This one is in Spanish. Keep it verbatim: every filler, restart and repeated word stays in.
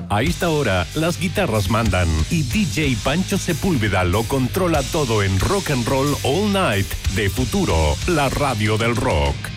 A esta hora, las guitarras mandan y D J Pancho Sepúlveda lo controla todo en Rock and Roll All Night de Futuro, la radio del rock.